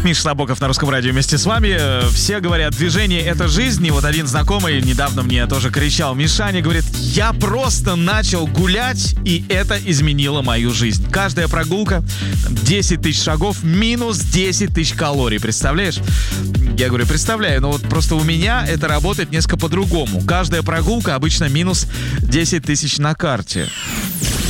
Миша Набоков на Русском радио вместе с вами. Все говорят, движение — это жизнь. И вот один знакомый недавно мне тоже кричал: Мишаня, говорит, я просто начал гулять, и это изменило мою жизнь. Каждая прогулка, 10 тысяч шагов, минус 10 тысяч калорий. Представляешь? Я говорю, представляю, но вот просто у меня это работает несколько по-другому. Каждая прогулка обычно минус 10 тысяч на карте.